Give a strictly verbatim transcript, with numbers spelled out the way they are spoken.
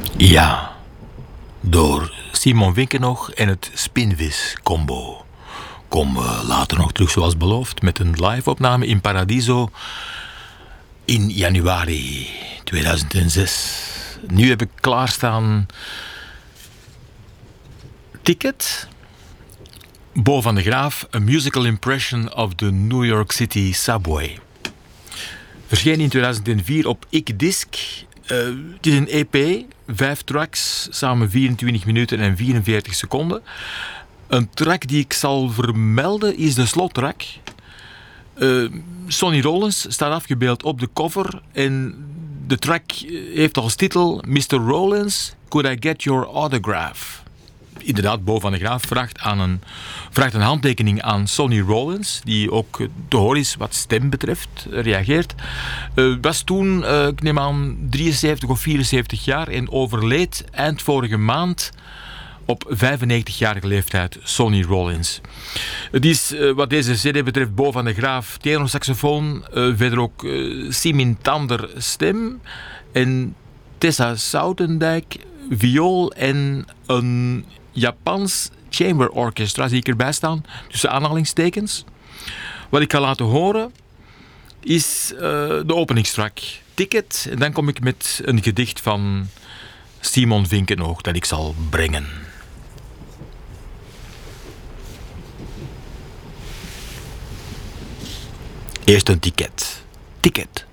Ja, door Simon Winkenoog en het Spinvis Combo. Kom uh, later nog terug zoals beloofd met een live-opname in Paradiso in januari tweeduizend zes. Nu heb ik klaarstaan Ticket, Bo van de Graaf, A Musical Impression of the New York City Subway. Verscheen in tweeduizend vier op Ikdisc. Uh, het is een E P, vijf tracks, samen vierentwintig minuten en vierenveertig seconden. Een track die ik zal vermelden is de slottrack. Uh, Sonny Rollins staat afgebeeld op de cover en de track heeft als titel mister Rollins, Could I Get Your Autograph? Inderdaad, Bo van de Graaf vraagt, aan een, vraagt een handtekening aan Sonny Rollins, die ook te horen is wat stem betreft, reageert. Uh, was toen, uh, ik neem aan, drieënzeventig of vierenzeventig jaar en overleed eind vorige maand op vijfennegentigjarige leeftijd, Sonny Rollins. Het is, uh, wat deze cd betreft, Bo van de Graaf, tenorsaxofoon, uh, verder ook uh, Simin Tander stem en Tessa Soutendijk, viool en een Japans chamber orchestra zie ik erbij staan, tussen aanhalingstekens. Wat ik ga laten horen is uh, de openingstrack Ticket. En dan kom ik met een gedicht van Simon Winkenoog dat ik zal brengen. Eerst een ticket. Ticket.